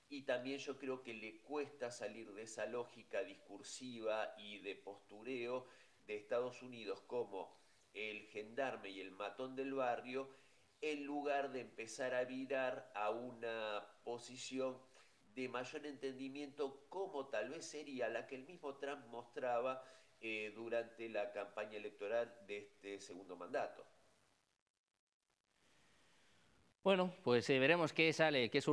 y también yo creo que le cuesta salir de esa lógica discursiva y de postureo de Estados Unidos como el gendarme y el matón del barrio, en lugar de empezar a virar a una posición de mayor entendimiento como tal vez sería la que el mismo Trump mostraba durante la campaña electoral de este segundo mandato. Bueno, pues veremos qué sale, qué surge.